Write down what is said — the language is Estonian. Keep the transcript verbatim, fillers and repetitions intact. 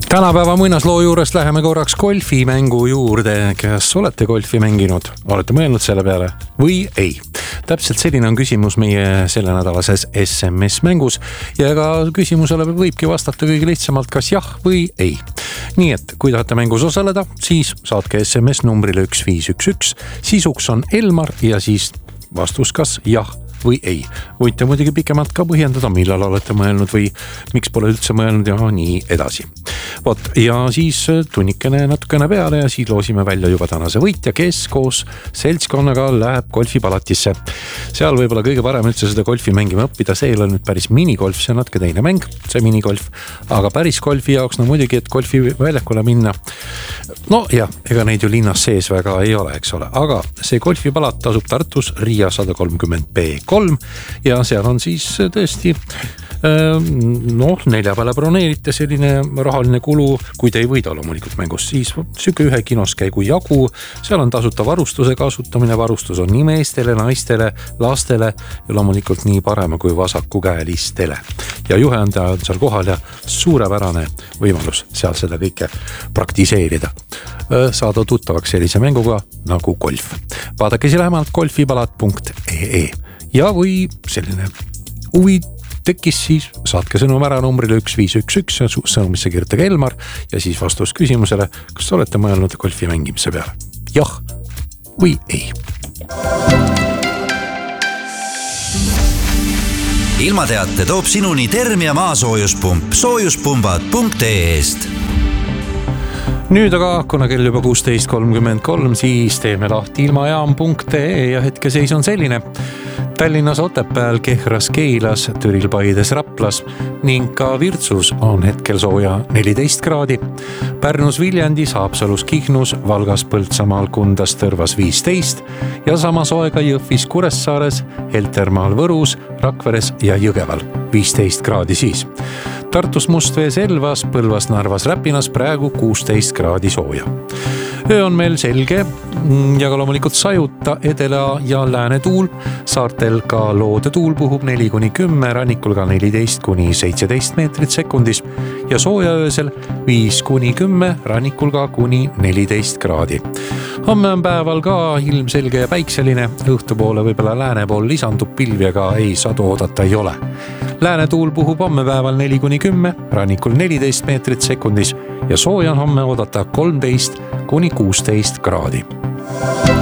Tänapäeva muinasloo juurest läheme korraks golfimängu juurde. Kas olete golfi mänginud? Olete mõelnud selle peale või ei? Täpselt selline on küsimus meie selle nädalases S M S-mängus ja ka küsimusele võibki vastata kõige lihtsamalt kas jah või ei. Nii et kui tahate mängus osaleda, siis saatke S M S numbrile üks viis üks üks. Sisuks on Elmar ja siis vastus kas jah või ei. Võite muidugi pikemalt ka põhjendada, millal olete mõelnud või miks pole üldse mõelnud ja nii edasi. Vot, ja siis tunnikene natukene peale ja siis loosime välja juba tänase võitja, kes koos seltskonnaga läheb golfipalatisse. Seal võibolla kõige parem üldse seda golfi mängima õppida, see ei ole nüüd päris minigolf, see on natuke teine mäng, see minigolf, aga päris golfi jaoks, no muidugi, et golfi väljakule minna. No ja, ega neid ju linnas sees väga ei ole, eks ole, aga see golfipalat asub Tartus Riia sada kolmkümmend B kolm ja seal on siis tõesti noh, nelja peale broneerite selline rahaline kulu, kui te ei võida loomulikult mängus, siis süke ühe kinoskäigu jagu, seal on tasuta varustuse kasutamine, varustus on nii meestele, naistele, lastele ja loomulikult nii parema kui vasakukäelistele. Ja juhe on ta seal kohal ja suurepärane võimalus seal seda kõike praktiseerida. Saada tuttavaks sellise mänguga nagu golf. Vaadake siis lähemalt golfipalat punkt ee ja või selline huvi tekkis, siis saatke sõnum ära numbrile üks viis üks üks ja sõnumisse kirjutage Elmar ja siis vastus küsimusele, kas olete mõelnud golfi mängimise peale? Jah või ei? Ilmateate toob sinuni Termia maasoojuspump soojuspumbad punkt ee-st. Nüüd aga, kuna kell juba kuusteist kolmkümmend kolm, siis teeme lahti ilmajaam punkt ee ja hetkeseis on selline. Tallinnas Otepääl, Kehras, Keilas, Türil, Paides, Raplas ning ka Virtsus on hetkel sooja neliteist kraadi. Pärnus, Viljandis, Haapsalus, Kihnus, Valgas, Põltsamaal, Kundas, Tõrvas viisteist ja sama soe ka Jõhvis, Kuressaares, Heltermaal, Võrus, Rakveres ja Jõgeval viisteist kraadi siis. Tartus, Mustvees, Elvas, Põlvas, Narvas, Räpinas praegu kuusteist kraadi sooja. Öö on meil selge ja ka loomulikult sajuta edela ja lääne tuul. Saartel ka loode tuul puhub neli kuni kümme, rannikul ka neliteist kuni seitseteist meetrit sekundis ja sooja öösel viis kuni kümme, rannikul ka kuni neliteist kraadi. Homme on päeval ka ilmselge ja päikseline, õhtupoole võibolla lääne pool lisandub pilvi, aga ei sadu oodata ei ole. Lääne tuul puhub homme päeval neli kuni kümme, rannikul neliteist meetrit sekundis ja sooja on homme oodata kolmteist kuni kuusteist kraadi.